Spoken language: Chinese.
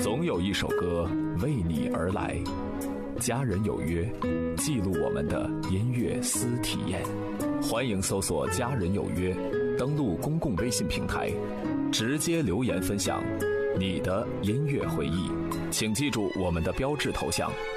总有一首歌为你而来。家人有约，记录我们的音乐私体验。欢迎搜索家人有约，登录公共微信平台，直接留言分享你的音乐回忆。请记住我们的标志头像